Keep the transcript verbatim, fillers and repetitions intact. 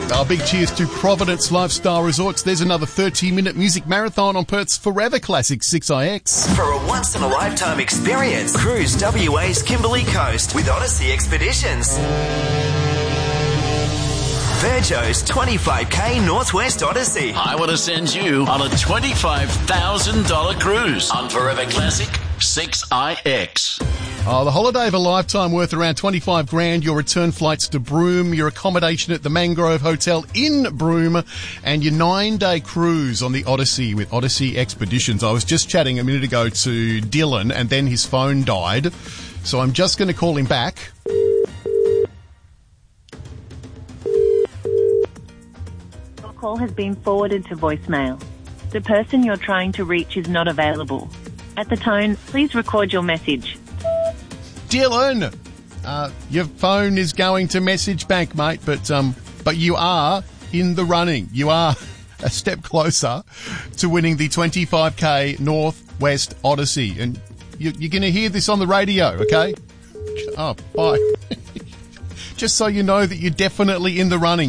Our big cheers to Providence Lifestyle Resorts. There's another thirty-minute music marathon on Perth's Forever Classic six I X. For a once-in-a-lifetime experience, cruise W A's Kimberley Coast with Odyssey Expeditions. Virgo's twenty-five K Northwest Odyssey. I want to send you on a twenty-five thousand dollars cruise on Forever Classic six I X. Oh, the holiday of a lifetime worth around twenty-five grand, your return flights to Broome, your accommodation at the Mangrove Hotel in Broome, and your nine-day cruise on the Odyssey with Odyssey Expeditions. I was just chatting a minute ago to Dylan, and then his phone died, so I'm just going to call him back. Your call has been forwarded to voicemail. The person you're trying to reach is not available. At the tone, please record your message. Dylan, uh, your phone is going to message bank, mate, but um, but you are in the running. You are a step closer to winning the twenty-five K Northwest Odyssey, and you, you're going to hear this on the radio, okay? Oh, bye. Just so you know that you're definitely in the running.